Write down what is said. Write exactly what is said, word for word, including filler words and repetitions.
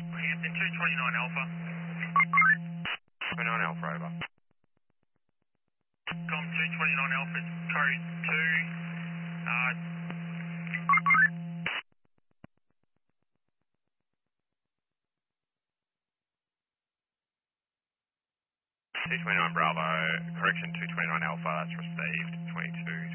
Hampton two twenty-nine Alpha. twenty-nine Alpha, over. Com two twenty-nine Alpha, code two. Uh, two twenty-nine Bravo, correction two twenty-nine Alpha, that's received, twenty-two